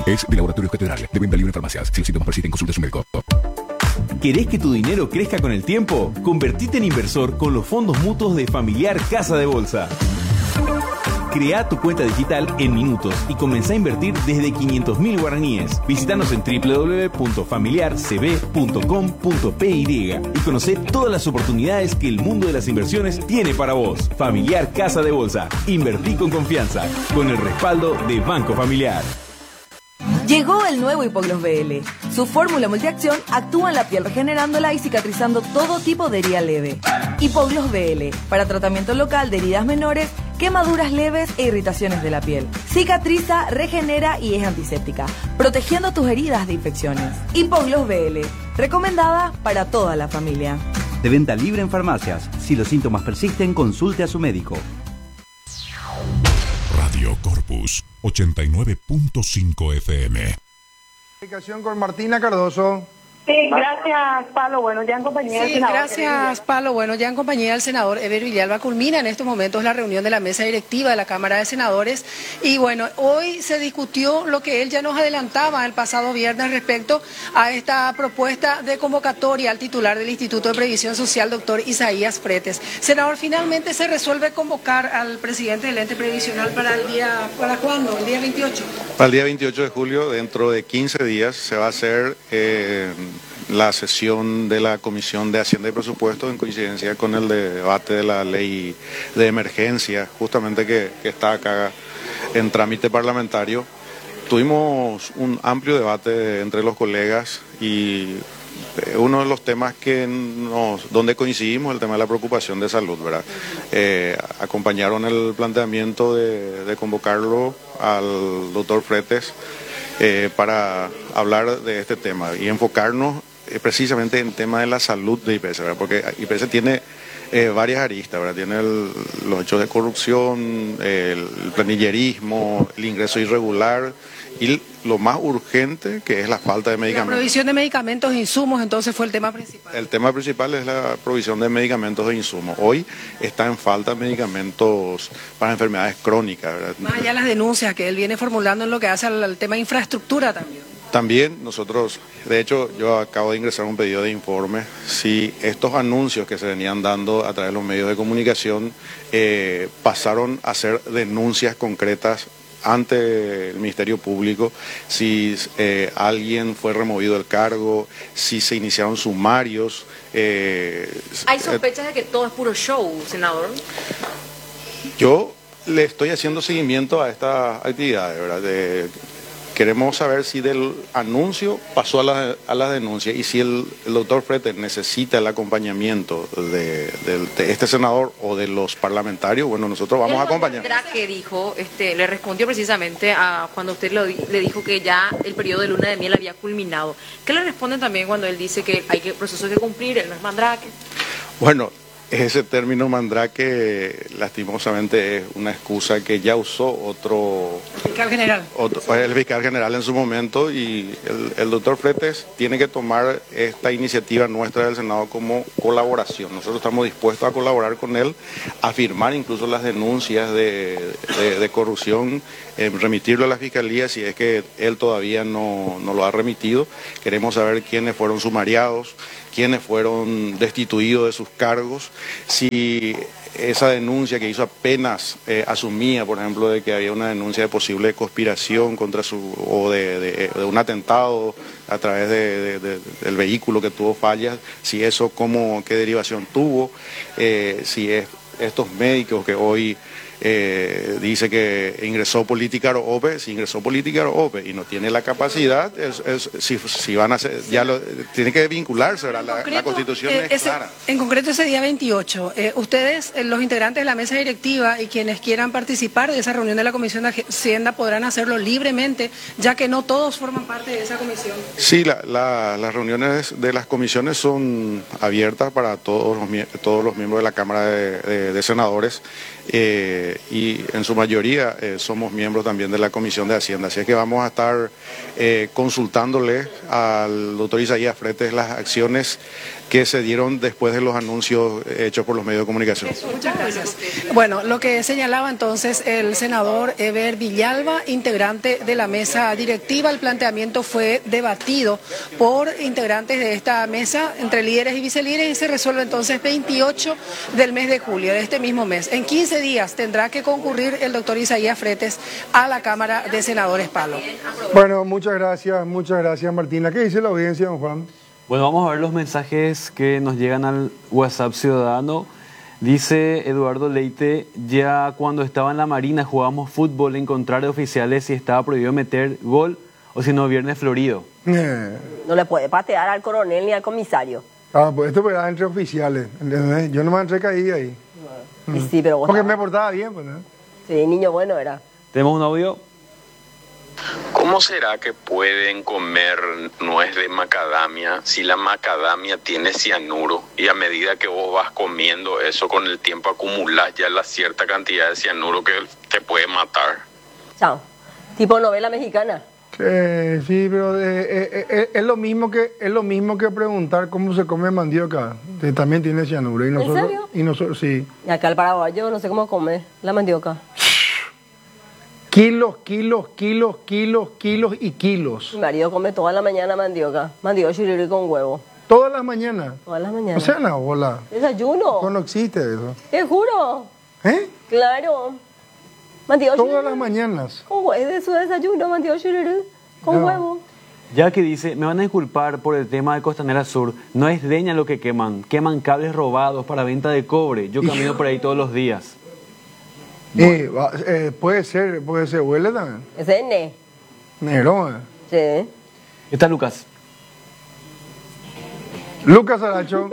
Es de Laboratorios Catedral, de venta libre en farmacias. Si los síntomas persisten, consulte a su médico. ¿Querés que tu dinero crezca con el tiempo? Convertite en inversor con los fondos mutuos de Familiar Casa de Bolsa. Crea tu cuenta digital en minutos y comenzá a invertir desde 500.000 guaraníes. Visítanos en www.familiarcb.com.py y conocé todas las oportunidades que el mundo de las inversiones tiene para vos. Familiar Casa de Bolsa. Invertí con confianza, con el respaldo de Banco Familiar. Llegó el nuevo Hipogloss BL. Su fórmula multiacción actúa en la piel regenerándola y cicatrizando todo tipo de herida leve. Hipogloss BL, para tratamiento local de heridas menores, quemaduras leves e irritaciones de la piel. Cicatriza, regenera y es antiséptica, protegiendo tus heridas de infecciones. Hipogloss BL, recomendada para toda la familia. De venta libre en farmacias. Si los síntomas persisten, consulte a su médico. Radio Corpus 89.5 FM. Comunicación con Martina Cardoso. Sí, gracias, Pablo. Bueno, ya en compañía del senador. Gracias, Pablo. Bueno, ya en compañía del senador Ever Villalba culmina en estos momentos la reunión de la mesa directiva de la Cámara de Senadores. Y bueno, hoy se discutió lo que él ya nos adelantaba el pasado viernes respecto a esta propuesta de convocatoria al titular del Instituto de Previsión Social, doctor Isaías Fretes. Senador, finalmente se resuelve convocar al presidente del ente previsional para el día, ¿para cuándo? ¿El día 28? Para el día 28 de julio, dentro de 15 días, se va a hacer la sesión de la Comisión de Hacienda y Presupuestos en coincidencia con el debate de la ley de emergencia, justamente que está acá en trámite parlamentario. Tuvimos un amplio debate entre los colegas y uno de los temas donde coincidimos, el tema de la preocupación de salud, ¿verdad? Acompañaron el planteamiento de convocarlo al doctor Fretes para hablar de este tema y enfocarnos precisamente en el tema de la salud de IPS, ¿verdad? Porque IPS tiene varias aristas, ¿verdad? Tiene los hechos de corrupción, el planillerismo, el ingreso irregular y lo más urgente que es la falta de medicamentos. La provisión de medicamentos e insumos entonces fue el tema principal. El tema principal es la provisión de medicamentos e insumos. Hoy está en falta medicamentos para enfermedades crónicas, ¿verdad? Más allá de las denuncias que él viene formulando en lo que hace al tema de infraestructura también. También nosotros, de hecho, yo acabo de ingresar un pedido de informe si estos anuncios que se venían dando a través de los medios de comunicación pasaron a ser denuncias concretas ante el Ministerio Público, si alguien fue removido del cargo, si se iniciaron sumarios. ¿Hay sospechas de que todo es puro show, senador? Yo le estoy haciendo seguimiento a estas actividades, ¿verdad? Queremos saber si del anuncio pasó a la denuncia y si el doctor Fretes necesita el acompañamiento de este senador o de los parlamentarios. Bueno, nosotros vamos a acompañar. Mandrake dijo, le respondió precisamente a cuando usted le dijo que ya el periodo de luna de miel había culminado. ¿Qué le responden también cuando él dice que hay procesos que cumplir, él no es Mandrake? Bueno, ese término Mandrake lastimosamente es una excusa que ya usó el fiscal general en su momento, y el doctor Fretes tiene que tomar esta iniciativa nuestra del Senado como colaboración. Nosotros estamos dispuestos a colaborar con él, a firmar incluso las denuncias de corrupción, remitirlo a la fiscalía si es que él todavía no lo ha remitido. Queremos saber quiénes fueron sumariados, quiénes fueron destituidos de sus cargos, si esa denuncia que hizo apenas asumía, por ejemplo, de que había una denuncia de posible conspiración contra o de un atentado a través del vehículo que tuvo fallas, si eso qué derivación tuvo, si estos médicos que hoy dice que ingresó Políticaro OPE, si ingresó Políticaro OPE y no tiene la capacidad, si van a hacer, tiene que vincularse, ¿verdad? La Constitución es clara. En concreto ese día 28, ustedes, los integrantes de la mesa directiva y quienes quieran participar de esa reunión de la Comisión de Hacienda podrán hacerlo libremente, ya que no todos forman parte de esa comisión. Sí, las reuniones de las comisiones son abiertas para todos los miembros de la Cámara de Senadores. y en su mayoría somos miembros también de la Comisión de Hacienda. Así es que vamos a estar consultándole al doctor Isaías Fretes las acciones que se dieron después de los anuncios hechos por los medios de comunicación. Muchas gracias. Bueno, lo que señalaba entonces el senador Eber Villalba, integrante de la mesa directiva, el planteamiento fue debatido por integrantes de esta mesa, entre líderes y vicelíderes, y se resuelve entonces 28 del mes de julio, de este mismo mes. En 15 días tendrá que concurrir el doctor Isaías Fretes a la Cámara de Senadores, Palo. Bueno, muchas gracias Martina. ¿Qué dice la audiencia, don Juan? Bueno, vamos a ver los mensajes que nos llegan al WhatsApp Ciudadano. Dice Eduardo Leite, ya cuando estaba en la Marina jugábamos fútbol en contra de oficiales y estaba prohibido meter gol, o si no, viernes florido. No le puede patear al coronel ni al comisario. Pues esto era entre oficiales, ¿entendés? Yo no me entré caí ahí. Y sí, pero vos porque me portaba bien, pues, ¿no? Sí, niño bueno era. ¿Tenemos un audio? ¿Cómo será que pueden comer nuez de macadamia si la macadamia tiene cianuro y a medida que vos vas comiendo eso con el tiempo acumulás ya la cierta cantidad de cianuro que te puede matar? Chao. Tipo novela mexicana. Sí, pero es lo mismo que preguntar cómo se come mandioca, que también tiene cianuro. Y nosotros, ¿en serio? Y nosotros, sí. Y acá el paraguayo no sé cómo come la mandioca. Kilos y kilos. Mi marido come toda la mañana mandioca chiriri con huevo. ¿Todas las mañanas? Todas las mañanas. O sea, la bola. ¿Desayuno? No existe eso. Te juro. ¿Eh? Claro. Mandioca todas las mañanas. Con huevo, de su desayuno, mandioca chiriri con huevo. Ya que dice, me van a disculpar por el tema de Costanera Sur, no es leña lo que queman cables robados para venta de cobre. Yo camino por ahí todos los días. Puede ser, huele también. ¿Es N? Negro, Sí. ¿Está Lucas? Lucas Aracho.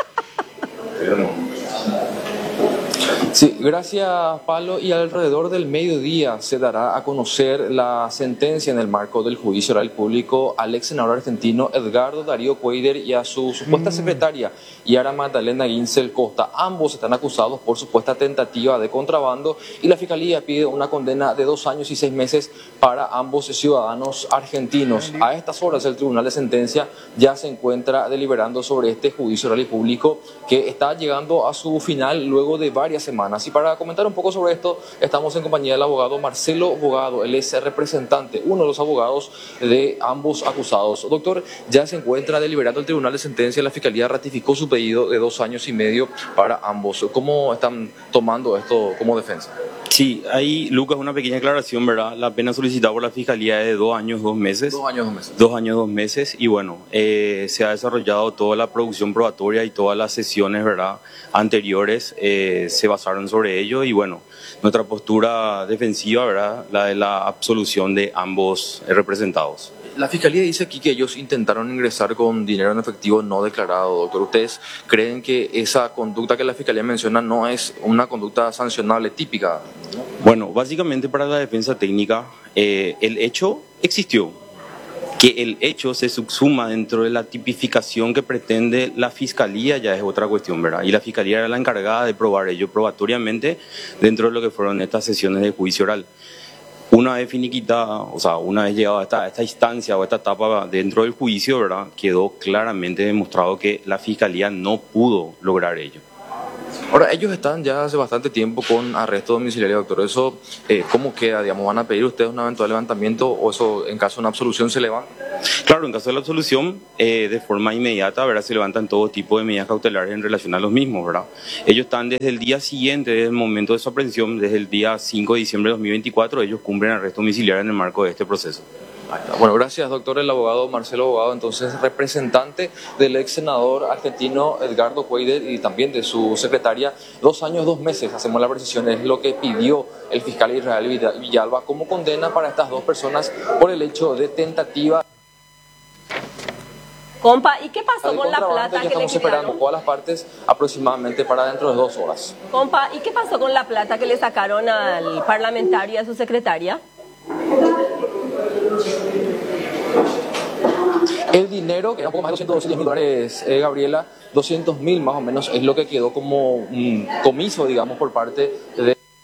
Sí, gracias Pablo. Y alrededor del mediodía se dará a conocer la sentencia en el marco del juicio oral público al ex senador argentino Edgardo Darío Cuéllar y a su supuesta secretaria Yara Magdalena Ginsel Costa. Ambos están acusados por supuesta tentativa de contrabando y la Fiscalía pide una condena de 2 años y 6 meses para ambos ciudadanos argentinos. A estas horas el Tribunal de Sentencia ya se encuentra deliberando sobre este juicio oral público que está llegando a su final luego de varias semanas. Y para comentar un poco sobre esto, estamos en compañía del abogado Marcelo Bogado. Él es el representante, uno de los abogados de ambos acusados. Doctor, ya se encuentra deliberando el Tribunal de Sentencia. La Fiscalía ratificó su pedido de 2 años y medio para ambos. ¿Cómo están tomando esto como defensa? Sí, ahí, Lucas, una pequeña aclaración, ¿verdad? La pena solicitada por la Fiscalía es de 2 años, 2 meses. 2 años, 2 meses. 2 años, 2 meses. Y bueno, se ha desarrollado toda la producción probatoria y todas las sesiones, ¿verdad?, anteriores se basaron sobre ello. Y bueno, nuestra postura defensiva, ¿verdad?, la de la absolución de ambos representados. La Fiscalía dice aquí que ellos intentaron ingresar con dinero en efectivo no declarado, doctor. ¿Ustedes creen que esa conducta que la Fiscalía menciona no es una conducta sancionable típica? Bueno, básicamente para la defensa técnica, el hecho existió. Que el hecho se subsuma dentro de la tipificación que pretende la Fiscalía ya es otra cuestión, ¿verdad? Y la Fiscalía era la encargada de probar ello probatoriamente dentro de lo que fueron estas sesiones de juicio oral. Una vez finiquitada, o sea, una vez llegado a esta instancia o esta etapa dentro del juicio, ¿verdad?, quedó claramente demostrado que la Fiscalía no pudo lograr ello. Ahora, ellos están ya hace bastante tiempo con arresto domiciliario, doctor. ¿Eso cómo queda? Digamos, ¿van a pedir ustedes un eventual levantamiento o eso en caso de una absolución se levanta? Claro, en caso de la absolución, de forma inmediata, ¿verdad?, se levantan todo tipo de medidas cautelares en relación a los mismos, ¿verdad? Ellos están desde el día siguiente, desde el momento de su aprehensión, desde el día 5 de diciembre de 2024, ellos cumplen arresto domiciliario en el marco de este proceso. Bueno, gracias, doctor. El abogado Marcelo Bogado, entonces representante del ex senador argentino Edgardo Cuéllar y también de su secretaria. 2 años, 2 meses, hacemos la precisión, es lo que pidió el fiscal Israel Villalba como condena para estas 2 personas por el hecho de tentativa. Compa, ¿y qué pasó con la plata ya que le estamos esperando quitaron? todas las partes aproximadamente para dentro de 2 horas. Compa, ¿y qué pasó con la plata que le sacaron al parlamentario y a su secretaria? El dinero, que era un poco más de $210.000, Gabriela, 200.000 más o menos, es lo que quedó como un comiso, digamos, por parte de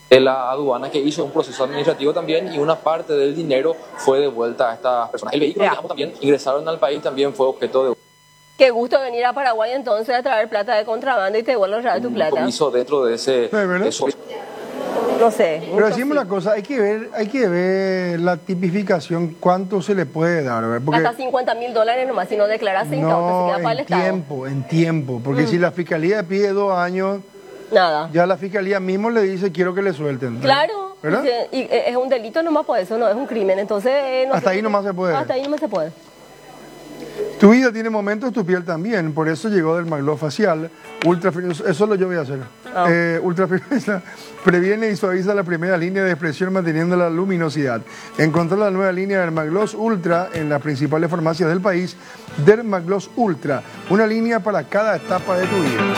de la aduana, que hizo un proceso administrativo también, y una parte del dinero fue devuelta a estas personas. El vehículo, digamos, también ingresaron al país, también fue objeto de... Qué gusto venir a Paraguay entonces a traer plata de contrabando y te vuelven a traer tu plata. Hizo dentro de ese... No sé. Pero decimos una cosa, hay que ver la tipificación, cuánto se le puede dar, ¿verdad? Porque hasta $50.000 nomás, si no declaras sin causa, se queda para el Estado. En tiempo, porque si la fiscalía pide 2 años, nada. Ya la fiscalía mismo le dice, quiero que le suelten. Claro, ¿verdad? Y es un delito nomás por eso, no es un crimen, entonces... No hasta ahí nomás se puede. Hasta ahí nomás se puede. Tu vida tiene momentos, tu piel también, por eso llegó Dermagloss Ultra, eso lo yo voy a hacer. Ultra firmeza previene y suaviza la primera línea de expresión manteniendo la luminosidad. Encontrá la nueva línea Dermagloss Ultra en las principales farmacias del país. Dermagloss Ultra, una línea para cada etapa de tu vida.